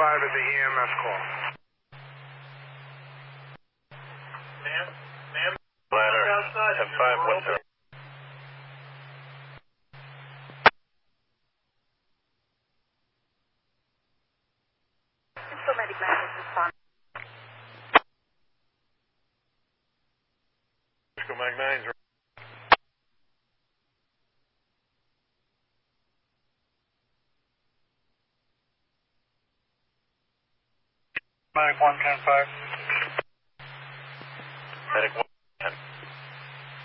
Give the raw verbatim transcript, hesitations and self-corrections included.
five is the E M S call. Ma'am? Ma'am? Ladder, Outside. ten five one zero. Medic Managers respond. Cisco Mag nine's Medic one ten five. Medic one ten.